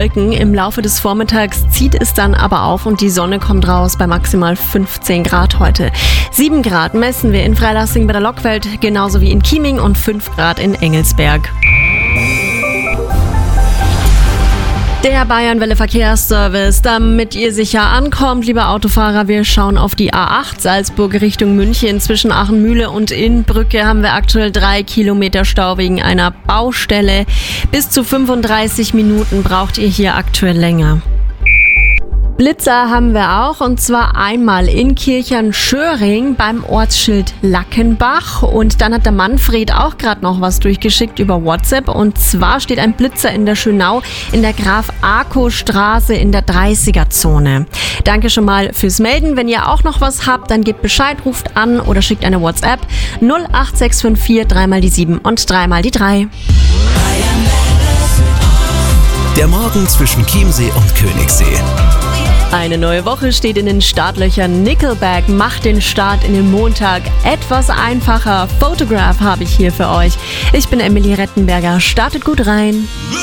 Wolken. Im Laufe des Vormittags zieht es dann aber auf und die Sonne kommt raus bei maximal 15 Grad heute. 7 Grad messen wir in Freilassing bei der Lockwelt, genauso wie in Chieming und 5 Grad in Engelsberg. Der Bayernwelle Verkehrsservice, damit ihr sicher ankommt, liebe Autofahrer, wir schauen auf die A8 Salzburg Richtung München. Zwischen Aachenmühle und Innbrücke haben wir aktuell 3 Kilometer Stau wegen einer Baustelle. Bis zu 35 Minuten braucht ihr hier aktuell länger. Blitzer haben wir auch, und zwar einmal in Kirchern-Schöring beim Ortsschild Lackenbach, und dann hat der Manfred auch gerade noch was durchgeschickt über WhatsApp, und zwar steht ein Blitzer in der Schönau in der Graf-Arco-Straße in der 30er-Zone. Danke schon mal fürs Melden. Wenn ihr auch noch was habt, dann gebt Bescheid, ruft an oder schickt eine WhatsApp 08654 3 die 7 und 3 die 3. Der Morgen zwischen Chiemsee und Königssee. Eine neue Woche steht in den Startlöchern. Nickelback macht den Start in den Montag etwas einfacher. Photograph habe ich hier für euch. Ich bin Emily Rettenberger. Startet gut rein.